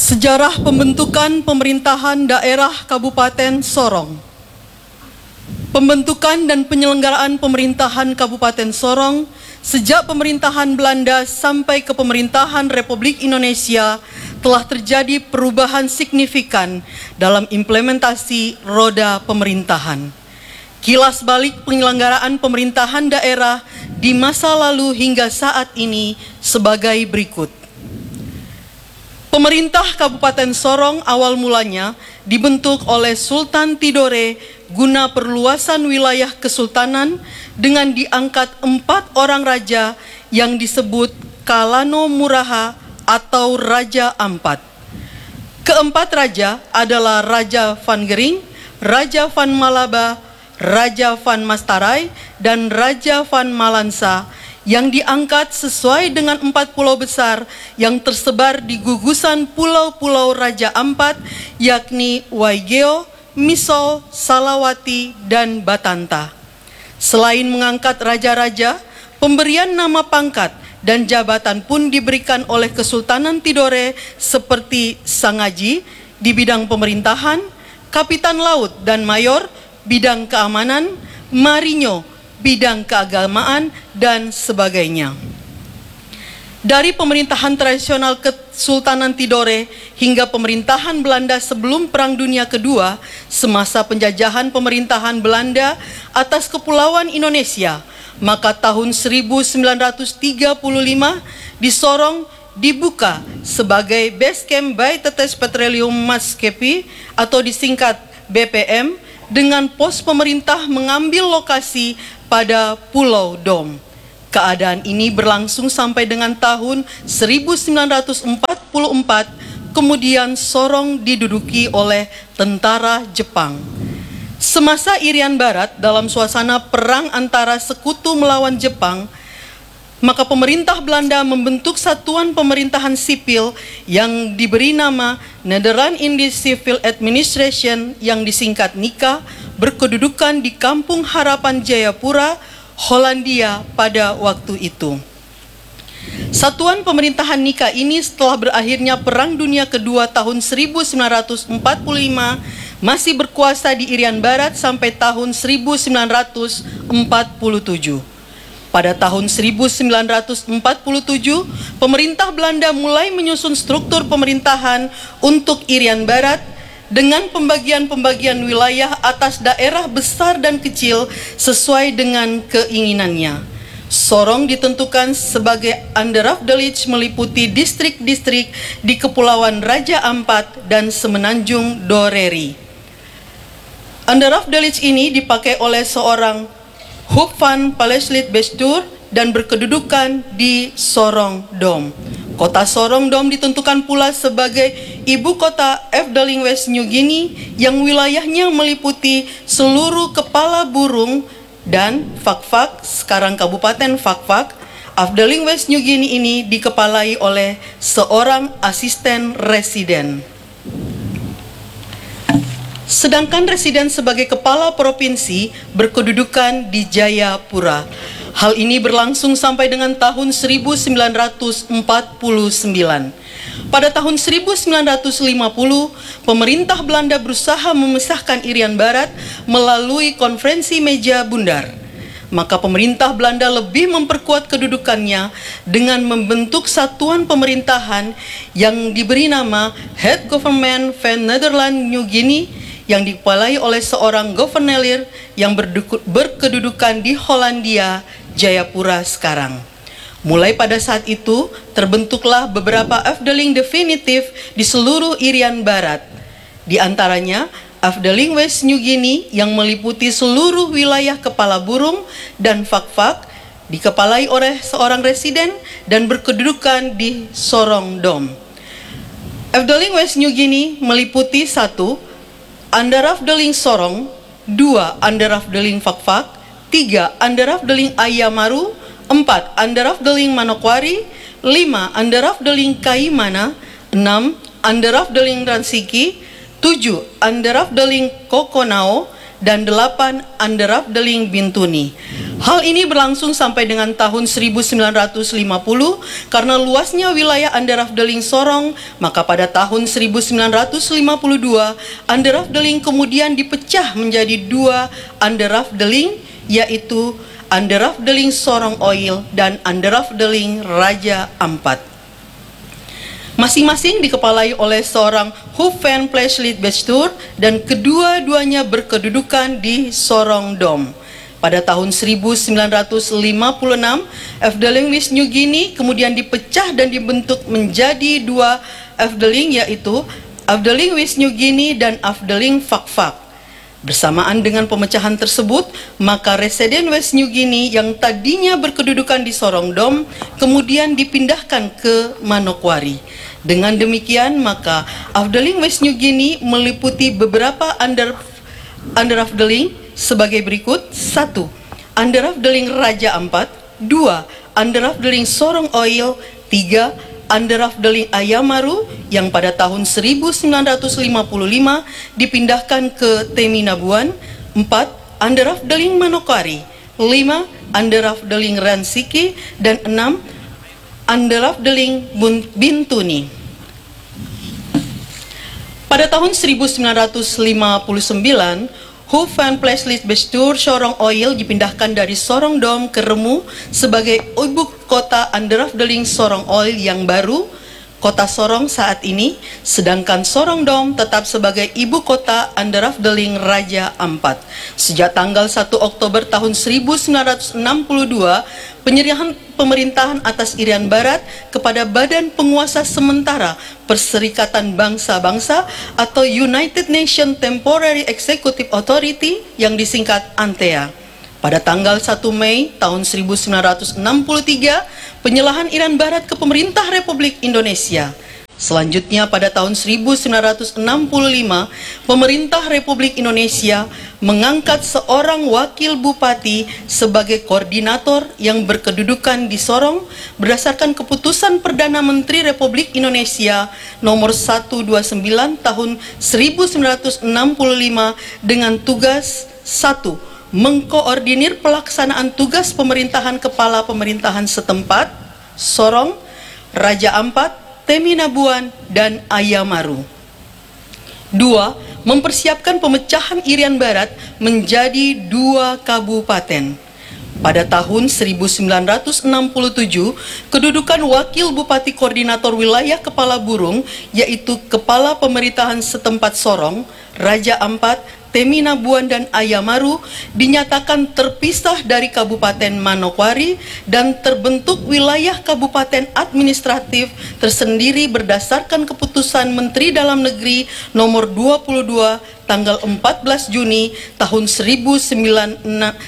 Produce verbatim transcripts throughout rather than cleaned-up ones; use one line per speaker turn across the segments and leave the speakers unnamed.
Sejarah pembentukan pemerintahan daerah Kabupaten Sorong. Pembentukan dan penyelenggaraan pemerintahan Kabupaten Sorong sejak pemerintahan Belanda sampai ke pemerintahan Republik Indonesia telah terjadi perubahan signifikan dalam implementasi roda pemerintahan. Kilas balik penyelenggaraan pemerintahan daerah di masa lalu hingga saat ini sebagai berikut. Pemerintah Kabupaten Sorong awal mulanya dibentuk oleh Sultan Tidore guna perluasan wilayah kesultanan dengan diangkat empat orang raja yang disebut Kalano Muraha atau Raja Ampat. Keempat raja adalah Raja Van Gering, Raja Van Malaba, Raja Van Mastarai, dan Raja Van Malansa yang diangkat sesuai dengan empat pulau besar yang tersebar di gugusan pulau-pulau Raja Ampat, yakni Waigeo, Misol, Salawati, dan Batanta. Selain mengangkat raja-raja, pemberian nama pangkat dan jabatan pun diberikan oleh Kesultanan Tidore seperti Sangaji di bidang pemerintahan, Kapitan Laut dan Mayor bidang keamanan, Marinyo bidang keagamaan, dan sebagainya. Dari pemerintahan tradisional Kesultanan Tidore hingga pemerintahan Belanda sebelum Perang Dunia Kedua, semasa penjajahan pemerintahan Belanda atas Kepulauan Indonesia, maka tahun seribu sembilan ratus tiga puluh lima di Sorong dibuka sebagai Base Camp by Tetes Petroleum Maskapai atau disingkat B P M dengan pos pemerintah mengambil lokasi pada Pulau Dom. Keadaan ini berlangsung sampai dengan tahun seribu sembilan ratus empat puluh empat, kemudian Sorong diduduki oleh tentara Jepang. Semasa Irian Barat dalam suasana perang antara sekutu melawan Jepang, maka pemerintah Belanda membentuk satuan pemerintahan sipil yang diberi nama Nederland Indisch Civil Administration yang disingkat NICA, berkedudukan di Kampung Harapan Jayapura, Hollandia pada waktu itu. Satuan pemerintahan NICA ini setelah berakhirnya Perang Dunia Kedua tahun seribu sembilan ratus empat puluh lima masih berkuasa di Irian Barat sampai tahun seribu sembilan ratus empat puluh tujuh. Pada tahun seribu sembilan ratus empat puluh tujuh, pemerintah Belanda mulai menyusun struktur pemerintahan untuk Irian Barat dengan pembagian-pembagian wilayah atas daerah besar dan kecil sesuai dengan keinginannya. Sorong ditentukan sebagai Anderafdelich meliputi distrik-distrik di Kepulauan Raja Ampat dan Semenanjung Doreri. Anderafdelich ini dipakai oleh seorang Huub van Paleslit Bestuur dan berkedudukan di Sorong Dom. Kota Sorong Dom ditentukan pula sebagai ibu kota Efteling West New Guinea yang wilayahnya meliputi seluruh kepala burung dan Fakfak, sekarang Kabupaten Fakfak. Efteling West New Guinea ini dikepalai oleh seorang asisten residen. Sedangkan residen sebagai kepala provinsi berkedudukan di Jayapura. Hal ini berlangsung sampai dengan tahun seribu sembilan ratus empat puluh sembilan. Pada tahun seribu sembilan ratus lima puluh, pemerintah Belanda berusaha memisahkan Irian Barat melalui konferensi meja bundar. Maka pemerintah Belanda lebih memperkuat kedudukannya dengan membentuk satuan pemerintahan yang diberi nama Head Government van Nederland New Guinea yang dikepalai oleh seorang gouverneur yang berkedudukan di Hollandia, Jayapura sekarang. Mulai pada saat itu, terbentuklah beberapa Efteling definitif di seluruh Irian Barat. Di antaranya, Efteling West New Guinea yang meliputi seluruh wilayah kepala burung dan Fakfak, dikepalai oleh seorang residen dan berkedudukan di Sorong Dom. Efteling West New Guinea meliputi satu Anderafdeling Sorong, dua Anderafdeling Fakfak, tiga Anderafdeling Ayamaru, empat Anderafdeling Manokwari, lima Anderafdeling Kaimana, enam Anderafdeling Ransiki, tujuh Anderafdeling Kokonao, dan delapan Underafdeling Bintuni. Hal ini berlangsung sampai dengan tahun seribu sembilan ratus lima puluh karena luasnya wilayah Underafdeling Sorong, maka pada tahun seribu sembilan ratus lima puluh dua Underafdeling kemudian dipecah menjadi dua Underafdeling, yaitu Underafdeling Sorong Oil dan Underafdeling Raja Ampat. Masing-masing dikepalai oleh seorang Hoofven Pleslit Bestuur dan kedua-duanya berkedudukan di Sorong Dom. Pada tahun seribu sembilan ratus lima puluh enam, Afdeling West New Guinea kemudian dipecah dan dibentuk menjadi dua Afdeling, yaitu Afdeling West New Guinea dan Afdeling Fak-Fak. Bersamaan dengan pemecahan tersebut, maka residen West New Guinea yang tadinya berkedudukan di Sorong Dom kemudian dipindahkan ke Manokwari. Dengan demikian, maka Afdeling West New Guinea meliputi beberapa under Underafdeling sebagai berikut: satu Underafdeling Raja Ampat, dua Underafdeling Sorong Oil, tiga Underafdeling Ayamaru yang pada tahun seribu sembilan ratus lima puluh lima dipindahkan ke Teminabuan, empat Underafdeling Manokwari, lima Underafdeling Ransiki, dan enam Underafdeling Bintuni. Pada tahun seribu sembilan ratus lima puluh sembilan, Hoofven Pleslit Bestuur Sorong Oil dipindahkan dari Sorong Dom ke Remu sebagai ibu kota Underafdeling Sorong Oil yang baru, kota Sorong saat ini, sedangkan Sorong Dom tetap sebagai ibu kota Underafdeling Raja Ampat. Sejak tanggal satu Oktober tahun seribu sembilan ratus enam puluh dua, penyerahan pemerintahan atas Irian Barat kepada Badan Penguasa Sementara Perserikatan Bangsa-Bangsa atau United Nations Temporary Executive Authority yang disingkat ANTEA. Pada tanggal satu Mei tahun seribu sembilan ratus enam puluh tiga, penyerahan Irian Barat ke pemerintah Republik Indonesia. Selanjutnya pada tahun seribu sembilan ratus enam puluh lima, pemerintah Republik Indonesia mengangkat seorang wakil bupati sebagai koordinator yang berkedudukan di Sorong berdasarkan keputusan Perdana Menteri Republik Indonesia nomor seratus dua puluh sembilan tahun seribu sembilan ratus enam puluh lima dengan tugas: satu mengkoordinir pelaksanaan tugas pemerintahan kepala pemerintahan setempat Sorong, Raja Ampat, Teminabuan, dan Ayamaru. Dua, mempersiapkan pemecahan Irian Barat menjadi dua kabupaten. Pada tahun seribu sembilan ratus enam puluh tujuh, kedudukan wakil bupati koordinator wilayah kepala burung, yaitu kepala pemerintahan setempat Sorong, Raja Ampat, Teminabuan, dan Ayamaru dinyatakan terpisah dari Kabupaten Manokwari dan terbentuk wilayah kabupaten administratif tersendiri berdasarkan keputusan Menteri Dalam Negeri nomor dua puluh dua tanggal empat belas Juni tahun seribu sembilan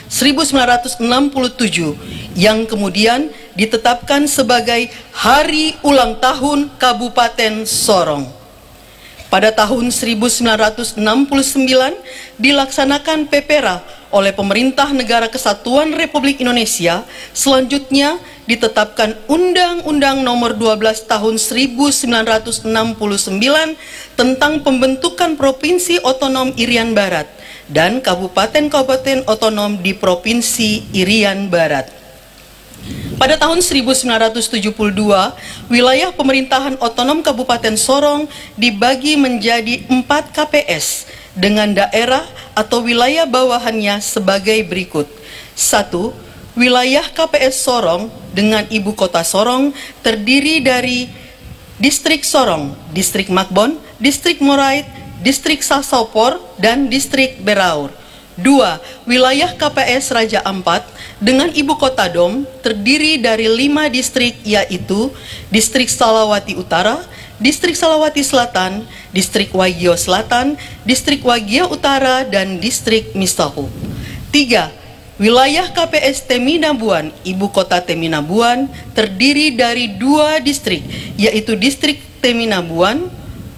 ratus enam puluh tujuh yang kemudian ditetapkan sebagai Hari Ulang Tahun Kabupaten Sorong. Pada tahun seribu sembilan ratus enam puluh sembilan dilaksanakan Pepera oleh Pemerintah Negara Kesatuan Republik Indonesia. Selanjutnya ditetapkan Undang-Undang Nomor dua belas Tahun seribu sembilan ratus enam puluh sembilan tentang pembentukan Provinsi Otonom Irian Barat dan kabupaten-kabupaten otonom di Provinsi Irian Barat. Pada tahun seribu sembilan ratus tujuh puluh dua, wilayah pemerintahan otonom Kabupaten Sorong dibagi menjadi empat K P S dengan daerah atau wilayah bawahannya sebagai berikut. Satu, wilayah K P S Sorong dengan ibu kota Sorong terdiri dari Distrik Sorong, Distrik Makbon, Distrik Morait, Distrik Sasopor, dan Distrik Beraur. Dua, wilayah K P S Raja Ampat dengan ibu kota Dom terdiri dari lima distrik, yaitu Distrik Salawati Utara, Distrik Salawati Selatan, Distrik Wagio Selatan, Distrik Wagio Utara, dan Distrik Mistahu. Tiga, wilayah K P S Teminabuan, ibu kota Teminabuan terdiri dari dua distrik, yaitu Distrik Teminabuan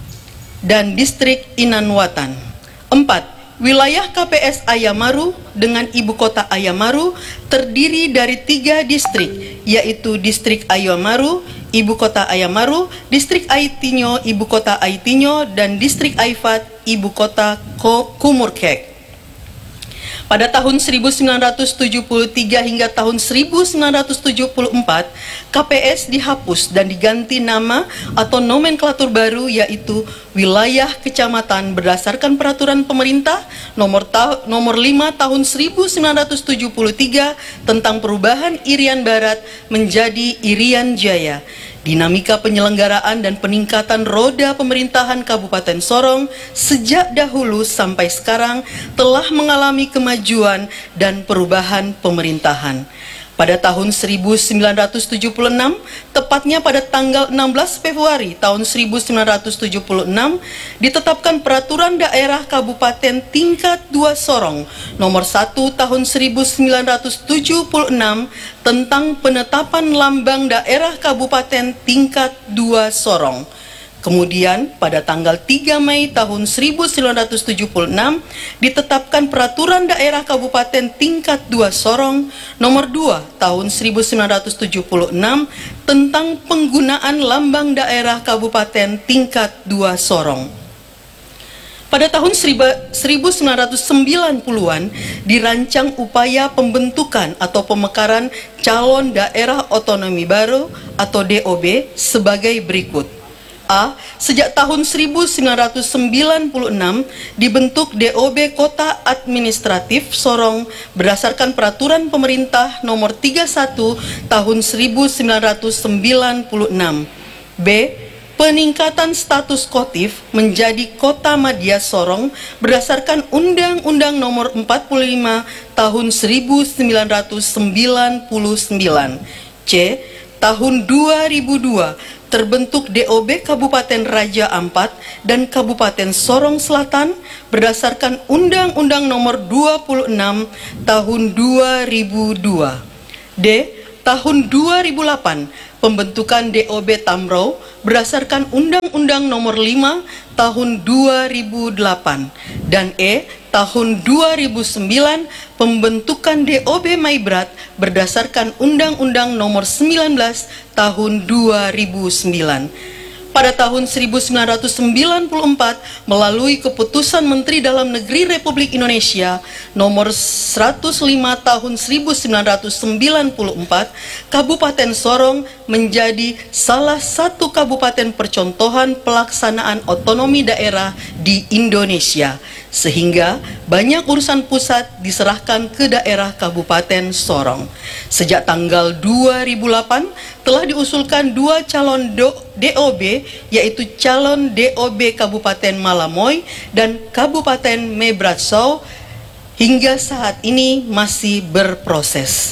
dan Distrik Inanwatan. Empat, wilayah K P S Ayamaru dengan ibu kota Ayamaru terdiri dari tiga distrik, yaitu Distrik Ayamaru, ibu kota Ayamaru, Distrik Aitinyo, ibu kota Aitinyo, dan Distrik Aifat, ibu kota Kumurkek. Pada tahun seribu sembilan ratus tujuh puluh tiga hingga tahun seribu sembilan ratus tujuh puluh empat, K P S dihapus dan diganti nama atau nomenklatur baru, yaitu wilayah kecamatan berdasarkan peraturan pemerintah nomor, ta nomor lima tahun seribu sembilan ratus tujuh puluh tiga tentang perubahan Irian Barat menjadi Irian Jaya. Dinamika penyelenggaraan dan peningkatan roda pemerintahan Kabupaten Sorong sejak dahulu sampai sekarang telah mengalami kemajuan dan perubahan pemerintahan. Pada tahun seribu sembilan ratus tujuh puluh enam, tepatnya pada tanggal enam belas Februari tahun seribu sembilan ratus tujuh puluh enam, ditetapkan Peraturan Daerah Kabupaten Tingkat dua Sorong nomor satu tahun seribu sembilan ratus tujuh puluh enam tentang penetapan lambang daerah Kabupaten Tingkat dua Sorong. Kemudian pada tanggal tiga Mei tahun seribu sembilan ratus tujuh puluh enam ditetapkan Peraturan Daerah Kabupaten Tingkat dua Sorong nomor dua tahun seribu sembilan ratus tujuh puluh enam tentang penggunaan lambang daerah Kabupaten Tingkat dua Sorong. Pada tahun seribu sembilan ratus sembilan puluhan dirancang upaya pembentukan atau pemekaran calon daerah otonomi baru atau D O B sebagai berikut. A. Sejak tahun seribu sembilan ratus sembilan puluh enam dibentuk D O B Kota Administratif Sorong berdasarkan Peraturan Pemerintah nomor tiga puluh satu tahun seribu sembilan ratus sembilan puluh enam. B. Peningkatan status Kotif menjadi Kota Madya Sorong berdasarkan Undang-Undang nomor empat puluh lima tahun seribu sembilan ratus sembilan puluh sembilan. C. Tahun dua ribu dua terbentuk D O B Kabupaten Raja Ampat dan Kabupaten Sorong Selatan berdasarkan Undang-Undang nomor dua puluh enam tahun dua ribu dua. D. Tahun dua ribu delapan pembentukan D O B Tamrau berdasarkan Undang-Undang nomor lima tahun dua ribu delapan. Dan E. Tahun dua ribu sembilan pembentukan D O B Maibrat berdasarkan Undang-Undang nomor sembilan belas tahun dua ribu sembilan. Pada tahun seribu sembilan ratus sembilan puluh empat melalui Keputusan Menteri Dalam Negeri Republik Indonesia nomor seratus lima tahun seribu sembilan ratus sembilan puluh empat, Kabupaten Sorong menjadi salah satu kabupaten percontohan pelaksanaan otonomi daerah di Indonesia, sehingga banyak urusan pusat diserahkan ke daerah Kabupaten Sorong. Sejak tanggal dua ribu delapan telah diusulkan dua calon D O B, yaitu calon D O B Kabupaten Malamoy dan Kabupaten Mebratsau, hingga saat ini masih berproses.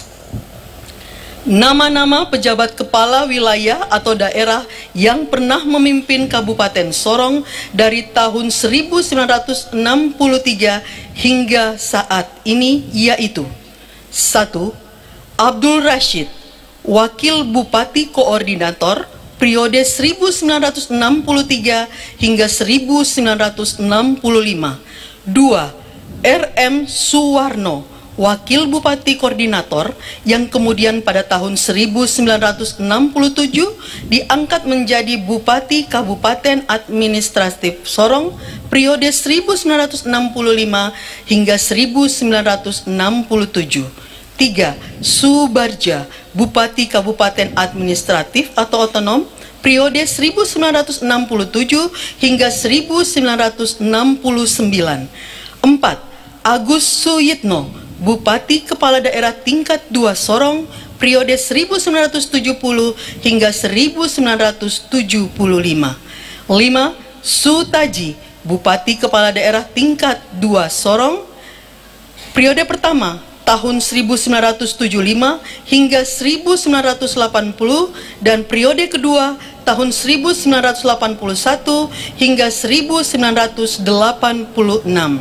Nama-nama pejabat kepala wilayah atau daerah yang pernah memimpin Kabupaten Sorong dari tahun seribu sembilan ratus enam puluh tiga hingga saat ini yaitu: satu. Abdul Rashid, Wakil Bupati Koordinator periode seribu sembilan ratus enam puluh tiga hingga seribu sembilan ratus enam puluh lima. Dua. R M Suwarno, Wakil Bupati Koordinator yang kemudian pada tahun seribu sembilan ratus enam puluh tujuh diangkat menjadi Bupati Kabupaten Administratif Sorong periode seribu sembilan ratus enam puluh lima hingga seribu sembilan ratus enam puluh tujuh. Tiga. Subarja, Bupati Kabupaten Administratif atau Otonom periode seribu sembilan ratus enam puluh tujuh hingga seribu sembilan ratus enam puluh sembilan. Empat. Agus Suyitno, Bupati Kepala Daerah Tingkat dua Sorong periode seribu sembilan ratus tujuh puluh hingga seribu sembilan ratus tujuh puluh lima. Lima. Sutaji, Bupati Kepala Daerah Tingkat dua Sorong periode pertama tahun seribu sembilan ratus tujuh puluh lima hingga seribu sembilan ratus delapan puluh dan periode kedua tahun seribu sembilan ratus delapan puluh satu hingga seribu sembilan ratus delapan puluh enam.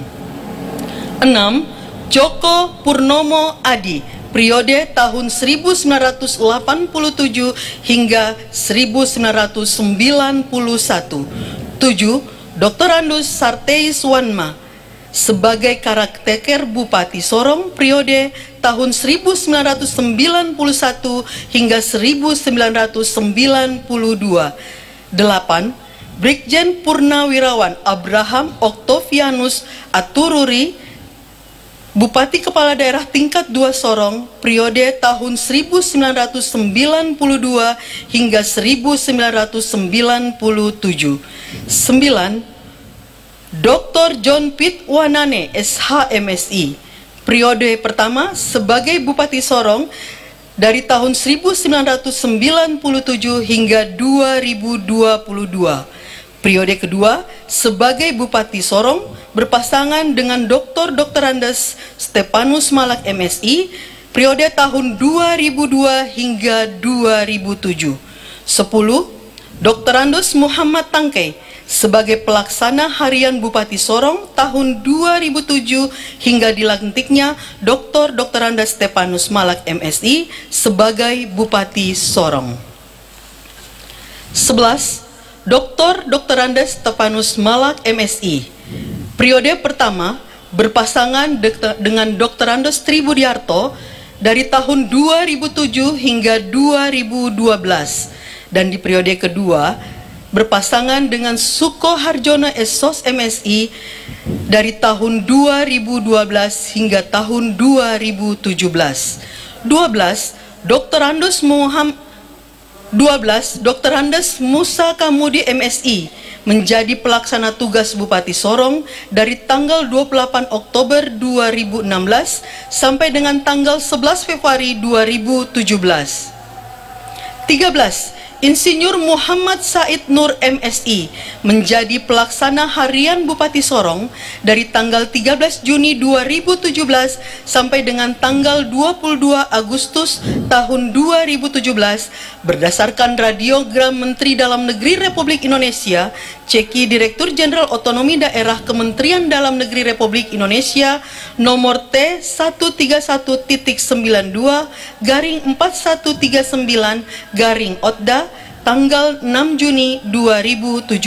Enam. Joko Purnomo Adi, periode tahun seribu sembilan ratus delapan puluh tujuh hingga seribu sembilan ratus sembilan puluh satu. Tujuh. Doktor Andus Sarteis Wanma, sebagai karakter Bupati Sorong periode tahun seribu sembilan ratus sembilan puluh satu hingga seribu sembilan ratus sembilan puluh dua. Delapan. Brigjen Purnawirawan Abraham Oktavianus Atururi, Bupati Kepala Daerah tingkat dua Sorong periode tahun seribu sembilan ratus sembilan puluh dua hingga seribu sembilan ratus sembilan puluh tujuh. Sembilan. Doktor John Pitt Wanane S H M Si periode pertama sebagai Bupati Sorong dari tahun seribu sembilan ratus sembilan puluh tujuh hingga dua ribu dua puluh dua. Periode kedua sebagai Bupati Sorong berpasangan dengan Doktor Doktor Andes Stepanus Malak M Si periode tahun dua ribu dua hingga dua ribu tujuh. Sepuluh. Doktor Andes Muhammad Tangke sebagai pelaksana harian Bupati Sorong tahun dua ribu tujuh hingga dilantiknya Doktor Doktor Andes Stepanus Malak M Si sebagai Bupati Sorong. Sebelas. Doktor Doktor Andes Stepanus Malak M Si periode pertama berpasangan dengan Doktor Andes Tribudiarto dari tahun dua ribu tujuh hingga dua ribu dua belas, dan di periode kedua berpasangan dengan Suko Harjono S O S M Si dari tahun dua ribu dua belas hingga tahun dua ribu tujuh belas. Dua belas. Doktor Andes Muhammad dua belas. Doktor Andes Musa Kamudi M Si menjadi pelaksana tugas Bupati Sorong dari tanggal dua puluh delapan Oktober dua ribu enam belas sampai dengan tanggal sebelas Februari dua ribu tujuh belas. Tiga belas. Insinyur Muhammad Said Nur M Si menjadi pelaksana harian Bupati Sorong dari tanggal tiga belas Juni dua ribu tujuh belas sampai dengan tanggal dua puluh dua Agustus tahun dua ribu tujuh belas berdasarkan radiogram Menteri Dalam Negeri Republik Indonesia Ceki Direktur Jenderal Otonomi Daerah Kementerian Dalam Negeri Republik Indonesia nomor T seratus tiga puluh satu titik sembilan dua garing empat satu tiga sembilan garing Otda tanggal enam Juni dua ribu tujuh belas.